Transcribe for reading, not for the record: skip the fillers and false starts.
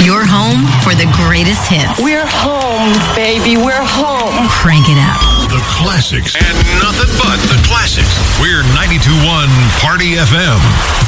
Your home for the greatest hits. We're home, baby. We're home. Crank it up. The classics and nothing but the classics. We're 92.1 Party FM.